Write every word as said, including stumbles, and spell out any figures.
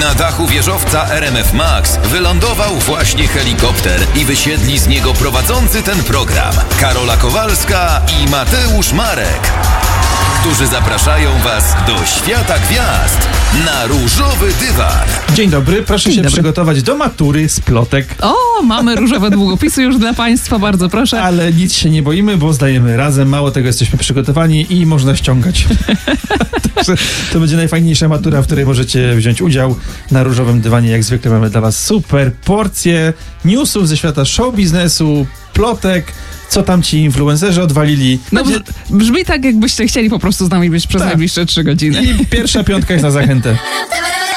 Na dachu wieżowca R M F Max wylądował właśnie helikopter i wysiedli z niego prowadzący ten program Karola Kowalska i Mateusz Marek, którzy zapraszają Was do świata gwiazd na różowy dywan. Dzień dobry, proszę Dzień się dobry. przygotować do matury z plotek. O, mamy różowe długopisy już dla Państwa, bardzo proszę. Ale nic się nie boimy, bo zdajemy razem. Mało tego, jesteśmy przygotowani i można ściągać. Także to będzie najfajniejsza matura, w której możecie wziąć udział. Na różowym dywanie jak zwykle mamy dla Was super porcje newsów ze świata show biznesu, plotek, co tam ci influencerzy odwalili. No, Będzie... brzmi tak, jakbyście chcieli po prostu z nami być przez Tak. najbliższe trzy godziny. I pierwsza piątka jest na zachętę.